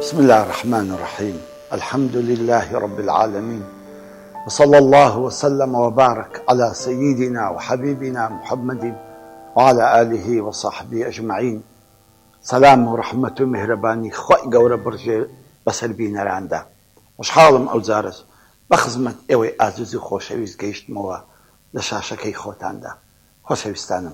بسم الله الرحمن الرحيم. الحمد لله رب العالمين، وصلى الله وسلم وبارك على سيدنا وحبيبنا محمد وعلى آله وصحبه أجمعين. سلام ورحمة ومهرباني خوي قورة برجي بسر بينا راندا مش حالم أو زارس بخزمت اوي آزوزي خوشويز قيشت موا لشاشكي خوتاندا خوشويستانم.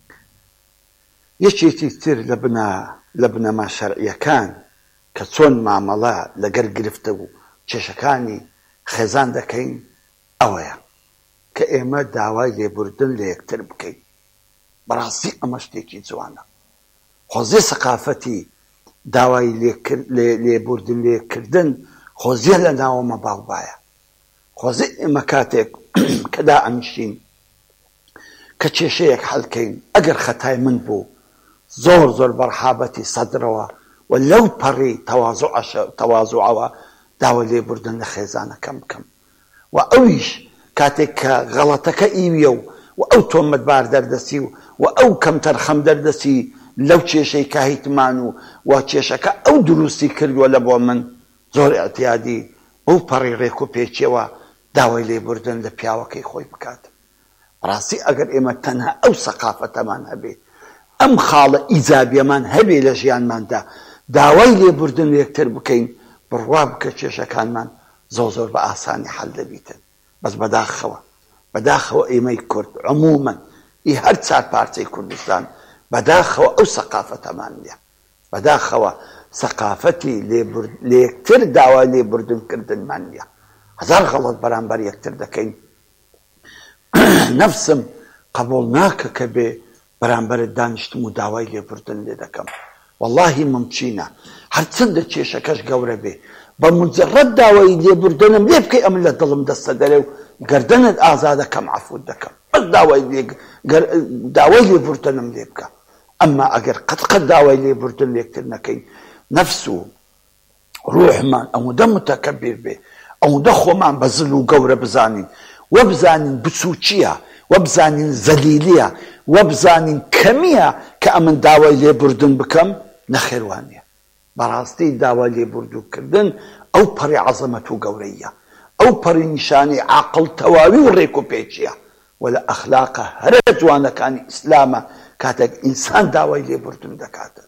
يشيتي تر لبنا ما شرعي كان كتون معاملة لقر قرفتو چشكاني خزان دكين اويا كإيما داواي لبردن ليكتر بكين براسي امشتيكي زوانا خوزي ثقافتي داواي لبردن ليكردن خوزي لنا وما باوبايا خوزي مكاتك كدا امشين كتشيشيك حلكين اقر ختاي من بو زور برحابتي صدروا ولو بري تواضعوا داوى لي بردن لخيزانة كم وأويش كاتك غلطك إيويو وأو تومد بار دردسي وأو كم ترخم دردسي لو تشيشي كاهيتمانو وتشيشك أو دروسي كرد ولا بو من زور اعتيادي أو بري ريكو بيتشيوا داوى لي بردن لبياوكي خوي بكات راسي أقر إما تنها أو ثقافة من هبي أم خالة إيزابية من هبي لجيان من دا داوای لێبوردن یەکتر بکەین بڕوا بکە کێشەکانمان زۆر بە ئاسانی حەل دەبیتن. بەس بەداخەوە ئێمەی کورد عمومەن ئی هەر چار پارچەی کوردستان بەداخەوە ئەو سەقافەتەمان نییە. بەداخەوە سەقافەتی لێکتر داوای لێبوردنکردنمان نییە. هەزار غەڵەت بەرامبەر یەکتر دەکەین. نەفسم قبوڵ ناکە کە بێ بەرامبەرت دانیشتم و داوای لێبوردن لێ دەکەم. والله ممچینە هەرچەندە کێشەکەش گەورە بێ بە مجرد داوای لێبوردنم لێ بکەی ئەم لە دڵم دەستە دەرێ و گەردەنت ئازا دەکەم عەفوت دەکەم بەس داوای لێبوردنم لێ بکە. ئەمما ئەگەر قەت داوای لێبوردن لێکتر نەکەین نەفس و ڕوحمان ئەوەندە متەکەبیر بێ ئەوەندە خۆمان بەزل و گەورە بزانین وەبزانین بچووچیە وەبزانین زەلیلیە وەبزانین کەمیە کە ئەمن داوای لێبوردن بکەم نەخێوانیە. بەڕاستی داوای لێبوردنکردن ئەو پەڕی عەزەمەت و گەورەیە، ئەو پەڕی نیشانی عاقڵ تەواوی و ڕێک و پێچیە و لە ئەخلاقە هەرە جوانەکانی ئیسلامە کاتێک ئینسان داوای لێبوردن دەکاتن.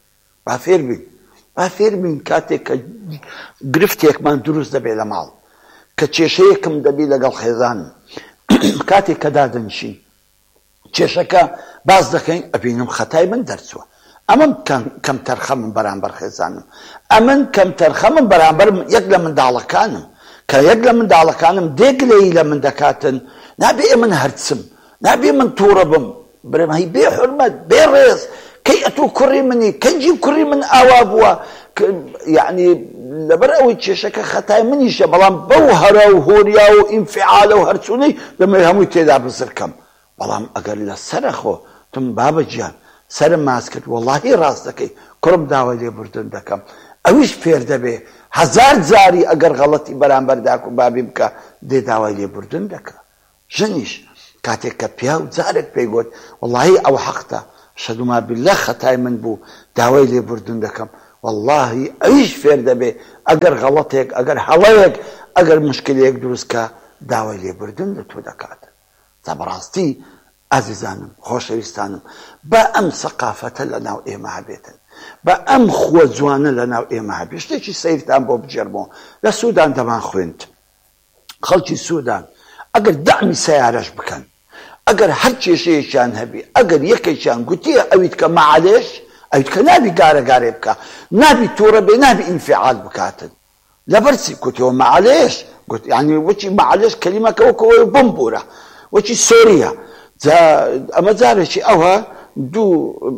با فێر بین کاتێک کە گرفتێکمان دروست دەبێت لە ماڵ کە کێشەیەکم دەبی لەگەڵ خێزانم کاتێک کە دادەنشین کێشەکە باز دەکەین ئەبینم خەتای من دەرچووە ئەمن کەم تەرخەمم بەرامبەر خێزانم ئەمن کەم تەرخەمم بەرامبەر یەک لە منداڵەکانم کە یەک لە منداڵەکانم دێگلەی لە من دەکاتن نابێ من هەرچم نابێ من تووڕە بم برم هەی بێ حورمەت بێ ڕێز کەی ئەتۆ کوڕی منی کەنجی کوڕی من ئاوا بووە یعنی لەبەر ئەوەی کێشەکە خەتای منیشە بەڵام بەو هەرە و هۆریا و ئینفعالە و هەرچوونەی دەمەوێت هەمووی تێدا بزرکەم. بەڵام ئەگەر لە سەرەخۆ تم بابە گیان سرم ماس کرد وەڵاهی ڕاست دەکەی کوڕم داوای لێبوردن دەکەم ئەویش فێر دەبێ هەزار جاری ئەگەر غەڵەتی بەرامبەر داک و بابی بکە دێ داوای لێبوردن دەکە. ژنیش کاتێک کە پیا و جارێک پێی گوت وەڵاهی ئەو حەقتە شەدوما بالله خەتای من بوو داوای لێبوردن دەکەم واللهی ئەویش فێر دەبێ ئەگەر غەڵەتێک ئەگەر هەڵەیەک ئەگەر مشکلەیەک دروستکە داوای لێبوردن لە تۆ دەکات. بەڕاستی ئازیزانم خۆشەویستانم بە ئەم سەقافەتە لە ناو ئێمە هەبێتن بە ئەم خووە جوانە لە ناو ئێمە هەبێت. شتێکی سەیرتان بۆ بجێڕمەوە لە سوودان دەمان خوێند خەڵکی سوودان ئەگەر دەعمی سەیارەش بکەن ئەگەر هەر کێشەیەکیان هەبێ ئەگەر یەکێکیان گوتیە ئەویت کە مەعالێش ئەویت کە نابی گارەگارێ بکە نابی تووڕە بێ نابی ئینفعال بکاتن لەبەرچی گوتیەوە مەعالێش گوت یعنی وەچی مەعالێش کەلیمەکە وەکەوەی بمبورە وەچی سۆریە ئەمە جارێکی ئەوە دوو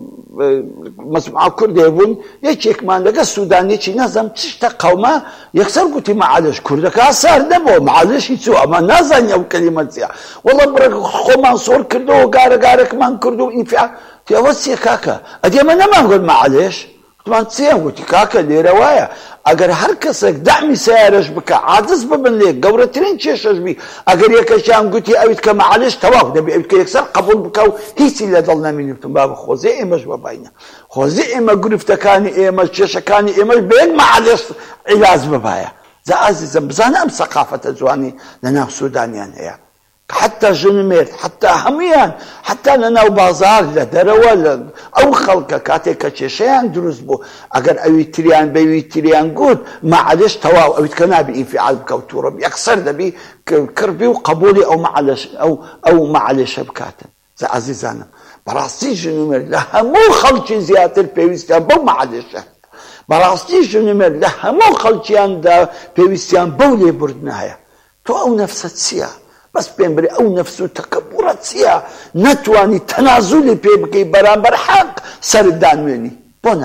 مەجموعە کوردێ بوون یەکێکمان لەگە سوودانێکی نازانم چ شتە قەومە یەکسەر گوتی مەعالێش کوردەکە سار نەبووە مەعالێشی چوو ئەمە نازانێ ئەو کەلیمە چییە وەڵڵا بڕە خۆمان سۆر کردەوە گارەگارێکمان کرد و ئینفعال ئەوە چییە کاکە ئەدی ئەمە نەمان گوت مەعالێش گوتمان چییە گوتی کاکە لێرە وایە ئەگەر هەر کەسێک دەعمی سەیارەش بکە عاجز ببن لێ گەورەترین کێشەش بی ئەگەر یەکەشیان گوتی ئەویت کە مەعالێش تەواو دەبێ ئەویت کە یەکسەر قبول بکە و هیچی لە دڵ نەمێنێتم با بخۆزێ ئێمەش بەباینە خۆزی ئێمە گرفتەکانی ئێمە کێشەکانی ئێمە بێن معلێش عیلاج ببایە. جا ئازیزم بزانە ئەم سەقافەتە جوانی لەناو سوودانیان هەیە، حتى ژنمێرد حتى هەمویان حتى لەناو بازار لە دەرەوە ئەو خەڵکە کاتێک کە کێشەیان دروست بوو ئەگەر ئەوی تریان بەوی تریان گوت معلێش تەواو ئەویت کە نابی ئینفعال بکەوتوڕە یەکسەر دەبی کردبی و قبولی ئەو معلێشە بکاتن. جا ئازیزانم بەڕاستی ژنمێرد لە هەموو خەڵکی زیاتر پێویستیان بەو معلێشە، بەڕاستی ژنمێرد لە هەموو خەڵکیاندا پێویستیان بەو لێبوردنە هەیە. تۆ ئەو نەفسە چییە؟ بەس پێم بڵێ ئەو نەفس و تەکەبوڕە چییە؟ نەتوانی تەنازولی پێ بکەی بەرامبەر حەق سەرت دانوێنی،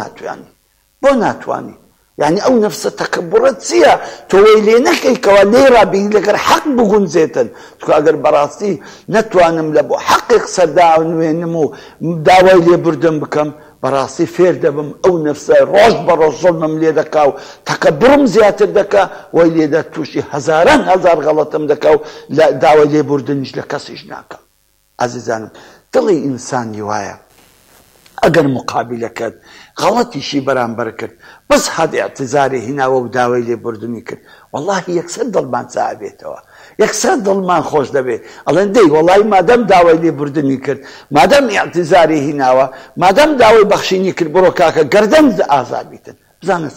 بۆ ناتوانی یعنی ئەو نەفسە تەکەبوڕە چییە؟ تۆ وەی لێ نەکەیکەوە لێرا بینی لەگەر حەق بگونجێتن. چکە ئەگەر بەڕاستی نەتوانم لە بۆ حەقێک سەردانوێنم و داوای لێبوردن بکەم بەڕاستی فێر دەبم ئەو نەفسە ڕۆژ بە ڕۆژ زوڵمم لێ دەکا و تەکەبوڕم زیاتر دەکا وەی لێدە تووشی هەزاران هەزار غەڵەتم دەکا و لە داوای لێبوردنیش لە کەسیش ناکەم. عەزیزانم دڵی ئینسانی وایە ئەگەر مقابلەکەت غەڵەتیشی بەرامبەر کرد بەس هەد ئیعتیزاری هیناوە و داوای لێبوردنی کرد وەڵڵاهی یەکسەر دڵمان چاوێتەوە، یەکسەر دڵمان خۆش دەبێت ئەڵێن دەی وەڵڵاهی مادەم داوای لێبوردنی کرد، مادەم ئیعتیزاری هیناوە، مادەم داوای بەخشینی کرد بڕۆ کاکە گەردەم ئازابیتن. بزانە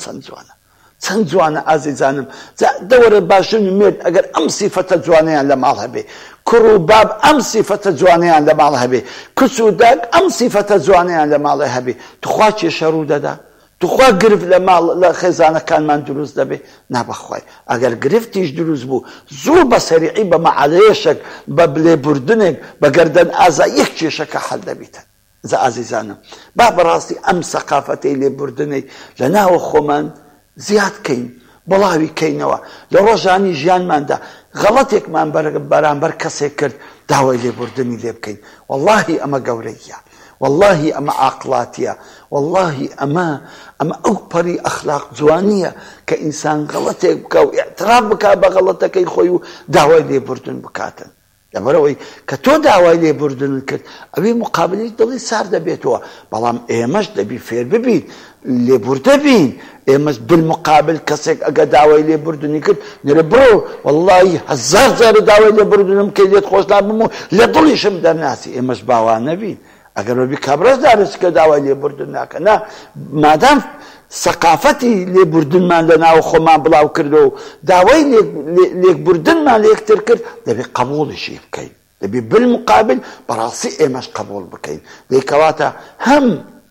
چەند جوانە ئازیزانم. دەوەرە باشنمێرد ئەگەر ئەم سیفەتە جوانەیان لە ماڵ هەبێ، کوڕ و باب ئەم سیفەتە جوانەیان لە ماڵ هەبێ، کچ و داک ئەم سیفەتە جوانەیان لە ماڵی هەبێ، توخوا کێشە ڕوو دەدا؟ توخوا گرفت لە ماڵ لە خێزانەکانمان دروست دەبێ؟ نابەخوای ئەگەر گرفتیش دروست بوو زوو بە سەریعی بە مەعالەیەشێک بە بلێبوردنێک بە گەردەن ئازا یەک کێشەکە حەل دەبیتن. زە ئازیزانم با بەڕاستی ئەم سەقافەتەی لێبوردنەی لە ناوە خۆمان زیاد کەین، بڵاوی کەینەوە لە ڕۆژانی ژیانماندا غەڵەتێکمان بەرامبەر کەسێک کرد داوای لێبوردنی لێ بکەین. وەڵڵاهی ئەمە گەورەیە، وەڵڵاهی ئەمە عاقڵاتیە، وەڵڵاهی ئەمە ئەو پەری ئەخلاق جوانیە کە ئینسان غەڵەتێک بکە و ئیعتراف بکا بە غەڵەتەکەی خۆی و داوای لێبوردن بکاتن. لەبەرەوەی کە تۆ داوای لێبوردن کرد ئەوەی مقابلی دڵی سار دەبێتەوە، بەڵام ئێمەش دەبی فێر ببین لێبوردە بین. ئێمەش بالمقابل کەسێک ئەگە داوای لێبوردنی کرد نرە بڕۆ وەڵڵاهی هەزار جارە داوای لێبوردنم کە لێت خۆش نابم و لە دڵیشم دەرناسی. ئێمەش باوان نەبین ئەگەر بەبی کابرەس دارست کە داوای لێبوردن ناکە نا مادام سەقافەتی لێبوردنمان لە ناو خۆمان بڵاو کردەوە و داوای لێبوردنمان لە یەکتر کرد دەبێت قبوڵیشی بکەین، دەبێت بالمقابل بەڕاستی ئێمەش قبوڵ بکەین. دەیکەواتە هەم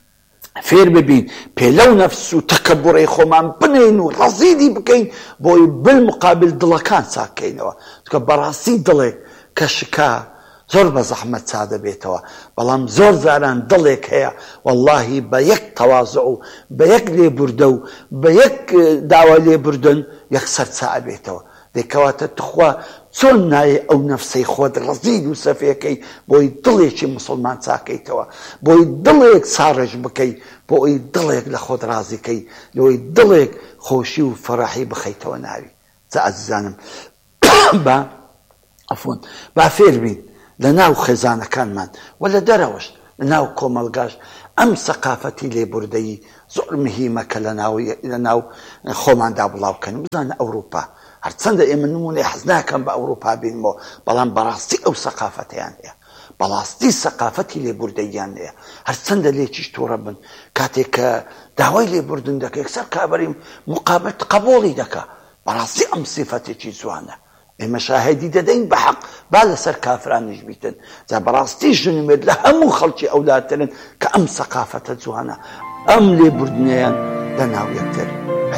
فێر ببین پێلەو نەفس و تەکەبوڕی خۆمان بنین و ڕەزیدی بکەین بۆی بالمقابل دڵەکان چاکەینەوە. چکە بەڕاستی دڵێک کە شکا زۆر بە زەحمەت چا دەبێتەوە، بەڵام زۆر زاران دڵێک هەیە وەڵڵاهی بە یەک تەواضع و بە یەک لێبوردە و بە یەک داوای لێبوردن یەکسەر چا ئەبێتەوە. دەیکەواتە تخوا چۆن نایە ئەو نەفسەی خۆت ڕەزید و سەفێکەی بۆی دڵێکی مسلمان چاکەیتەوە، بۆی دڵێک چاڕێژ بکەی، بۆی دڵێک لە خۆت ڕازیکەی، لەوەی دڵێک خۆشی و فەڕاحی بخەیتەوە ناوی. جا ئازیزانم با فێر بین لە ناو خێزانەکانمان و لە دەرەوەش لە ناو کۆمەلگاش ئەم سەقافەتی لێبوردەیی زۆر مهمە کە لە ناو خۆماندا بڵاوکەن. بزانە ئەوروپا هەرچەندە ئێمە نمونەی حەز ناکەم بە ئەوروپا بینمەوە، بەڵام بەڕاستی ئەو سەقافەتیان هەیە، بەڕاستی سەقافەتی لێبوردەییان هەیە. هەرچەندە لێکیش تووڕە بن کاتێک کە داوای لێبوردن دەکە یەکسەر کابەری مقابل قبوڵی دەکا. بەڕاستی ئەم سیفەتێکی جوانە. ئێمە شاهدی دەدەین بە حەق با لەسەر کافرانیش بیتن. جا بەڕاستی ژنمێت لە هەموو خەڵکی ئەولاترن کە ئەم سەقافەتە جوانە، ئەم لێبوردنیان لە ناو یەکتر.